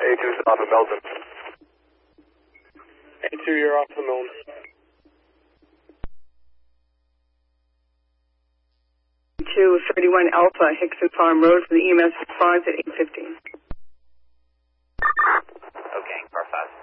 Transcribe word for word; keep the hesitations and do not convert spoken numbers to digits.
A two is off of Melton. A two, you're off the Milton. two thirty-one Alpha, Hickson Farm Road for the E M S response at eight fifteen. Okay, car five.